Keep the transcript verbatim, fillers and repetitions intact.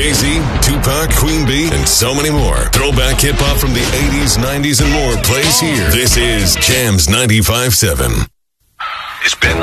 Jay-Z, Tupac, Queen Bee, and so many more. Throwback hip-hop from the eighties, nineties, and more plays here. This is Jams ninety-five point seven. It's been